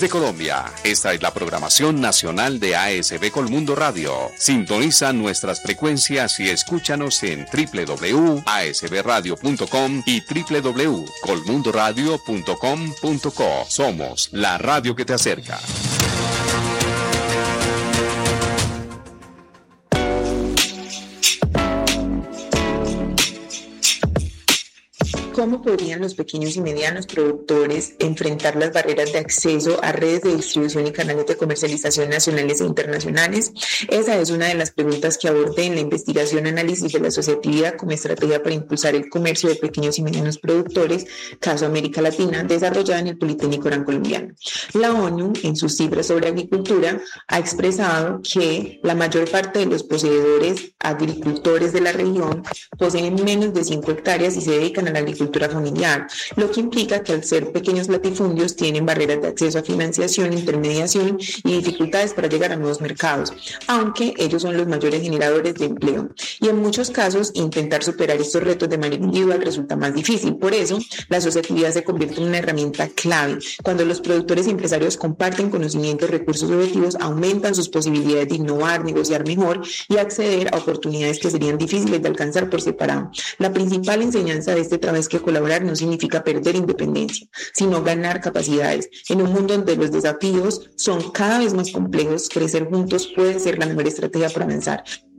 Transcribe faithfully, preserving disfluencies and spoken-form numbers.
de Colombia. Esta es la programación nacional de A S B Colmundo Radio. Sintoniza nuestras frecuencias y escúchanos en doble u doble u doble u punto a s b radio punto com y doble u doble u doble u punto colmundo radio punto com punto co. Somos la radio que te acerca. ¿Cómo podrían los pequeños y medianos productores enfrentar las barreras de acceso a redes de distribución y canales de comercialización nacionales e internacionales? Esa es una de las preguntas que abordé en la investigación Análisis de la asociatividad como estrategia para impulsar el comercio de pequeños y medianos productores, caso América Latina, desarrollada en el Politécnico Gran Colombiano. La ONU, en sus cifras sobre agricultura, ha expresado que la mayor parte de los poseedores agricultores de la región poseen menos de cinco hectáreas y se dedican a la agricultura familiar, lo que implica que al ser pequeños latifundios tienen barreras de acceso a financiación, intermediación y dificultades para llegar a nuevos mercados, aunque ellos son los mayores generadores de empleo. Y en muchos casos, intentar superar estos retos de manera individual resulta más difícil. Por eso, la asociatividad se convierte en una herramienta clave. Cuando los productores y empresarios comparten conocimientos, recursos y objetivos, aumentan sus posibilidades de innovar, negociar mejor y acceder a oportunidades que serían difíciles de alcanzar por separado. La principal enseñanza de este trabajo es que colaborar no significa perder independencia, sino ganar capacidades. En un mundo donde los desafíos son cada vez más complejos, crecer juntos puede ser la mejor estrategia para avanzar.